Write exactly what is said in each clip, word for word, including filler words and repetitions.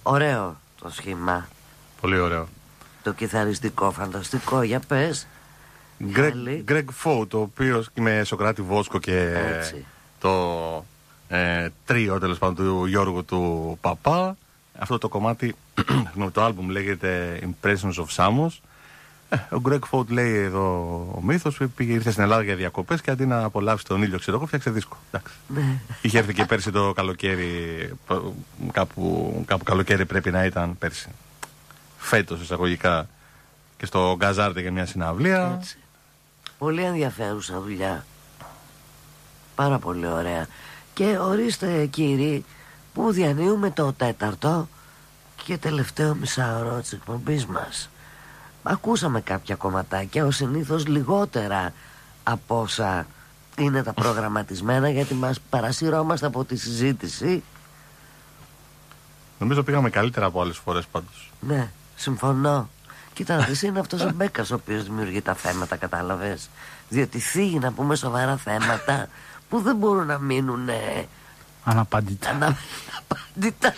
Ωραίο το σχήμα. Πολύ ωραίο. Το κιθαριστικό, φανταστικό, για πες. Greg Faux, το οποίο με Σοκράτη Βόσκο και Έτσι. το ε, τρίο τέλος πάντων του Γιώργου του Παπά. Αυτό το κομμάτι, το άλμπουμ λέγεται Impressions of Samos. Ε, ο Greg Faux λέει εδώ ο μύθος, πήγε, ήρθε στην Ελλάδα για διακοπές και αντί να απολαύσει τον ήλιο, ξέρω εγώ, φτιάξε δίσκο. Είχε έρθει και πέρσι το καλοκαίρι, κάπου, κάπου καλοκαίρι πρέπει να ήταν πέρσι. Φέτος εισαγωγικά και στο Γκαζάρτε για μια συναυλία. Έτσι. Πολύ ενδιαφέρουσα δουλειά. Πάρα πολύ ωραία. Και ορίστε κύριοι, που διανύουμε το τέταρτο και τελευταίο μισάωρο της εκπομπής μας. Ακούσαμε κάποια κομματάκια, ως συνήθως λιγότερα από όσα είναι τα προγραμματισμένα, γιατί μας παρασυρώμαστε από τη συζήτηση. Νομίζω πήγαμε καλύτερα από άλλες φορές πάντως. Ναι, συμφωνώ. Κοίτα να δεις, είναι αυτός ο Μπέκας ο οποίος δημιουργεί τα θέματα, κατάλαβες. Διότι θίγει να πούμε σοβαρά θέματα που δεν μπορούν να μείνουν ε, αναπάντητα. ανα, αναπάντητα.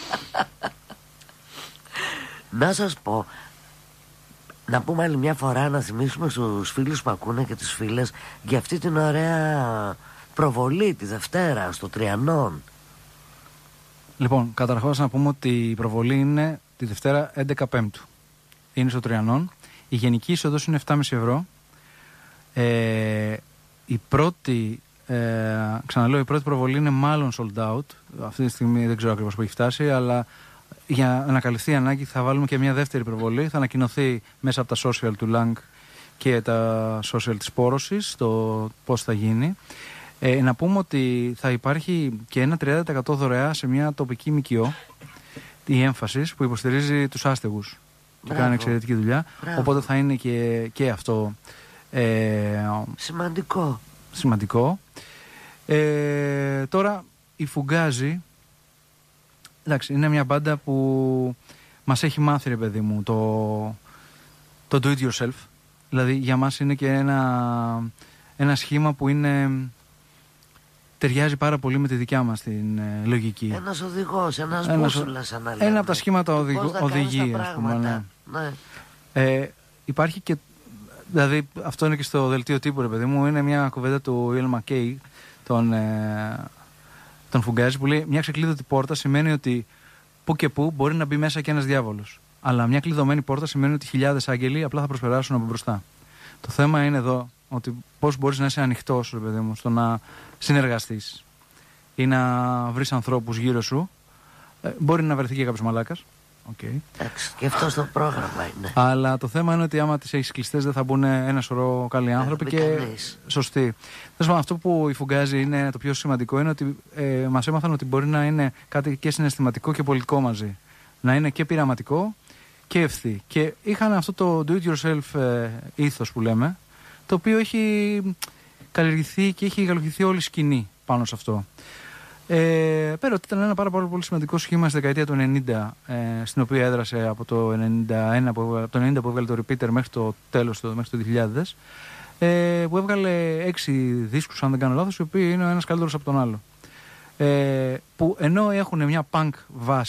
Να σας πω, να πούμε άλλη μια φορά, να θυμίσουμε στους φίλους που ακούνε και τις φίλες για αυτή την ωραία προβολή τη Δευτέρα στο Τριανόν. Λοιπόν, καταρχάς να πούμε ότι η προβολή είναι τη Δευτέρα έντεκα Πέμπτου. Είναι στο Τριανόν. Η γενική είσοδος είναι επτά και μισό ευρώ. Ε, η πρώτη, ε, ξαναλέω, η πρώτη προβολή είναι μάλλον sold out. Αυτή τη στιγμή δεν ξέρω ακριβώς που έχει φτάσει, αλλά για να καλυφθεί η ανάγκη θα βάλουμε και μια δεύτερη προβολή. Θα ανακοινωθεί μέσα από τα social του Lang και τα social της Πόρωσης το πώς θα γίνει. Ε, να πούμε ότι θα υπάρχει και ένα τριάντα τοις εκατό δωρεά σε μια τοπική ΜΚΟ, η έμφαση που υποστηρίζει τους άστεγους. Και κάνει εξαιρετική δουλειά. Μπράβο. Οπότε θα είναι και, και αυτό ε, σημαντικό. σημαντικό. Ε, τώρα η Φουγκάζη, εντάξει, είναι μια μπάντα που μας έχει μάθει, ρε παιδί μου, το, το do it yourself. Δηλαδή για μας είναι και ένα, ένα σχήμα που είναι, ταιριάζει πάρα πολύ με τη δικιά μας την ε, λογική. Ένας οδηγός, ένας, ένας μπούσουλας αναλύει. Ένα από τα σχήματα οδηγεί, ας πούμε. Ναι. Ναι. Ε, υπάρχει και, δηλαδή αυτό είναι και στο δελτίο τύπου, ρε παιδί μου, είναι μια κουβέντα του Ιελ Μακέι, τον, ε, τον Φουγκάζη, που λέει: μια ξεκλείδωτη πόρτα σημαίνει ότι που και που μπορεί να μπει μέσα και ένας διάβολος. Αλλά μια κλειδωμένη πόρτα σημαίνει ότι χιλιάδες άγγελοι απλά θα προσπεράσουν από μπροστά. Το θέμα είναι εδώ ότι πώς μπορείς να είσαι ανοιχτός, ρε παιδί μου, στο να συνεργαστείς ή να βρεις ανθρώπους γύρω σου. Ε, μπορεί να βρεθεί και κάποιος μαλάκας. Okay. Εντάξει, και αυτό στο πρόγραμμα είναι. Αλλά το θέμα είναι ότι άμα τις έχεις κλειστές δεν θα μπουν ένα σωρό καλοί άνθρωποι και κανείς. σωστοί. Αυτό που η Φουγκάζη είναι το πιο σημαντικό είναι ότι ε, μας έμαθαν ότι μπορεί να είναι κάτι και συναισθηματικό και πολιτικό μαζί. Να είναι και πειραματικό και ευθύ. Και είχαν αυτό το do it yourself ε, ήθος που λέμε, το οποίο έχει καλλιεργηθεί και έχει καλλιεργηθεί όλη η σκηνή πάνω σε αυτό. Ε, πέρα ότι ήταν ένα πάρα πολύ, πολύ σημαντικό σχήμα στη δεκαετία του ενενήντα, ε, στην οποία έδρασε από το ενενήντα ένα, που, από το ενενήντα που έβγαλε το Repeater μέχρι το τέλος, το, μέχρι το δύο χιλιάδες, ε, που έβγαλε έξι δίσκους, αν δεν κάνω λάθος, οι οποίοι είναι ο ένας καλύτερος από τον άλλο. Ε, που ενώ έχουν μια punk βάση,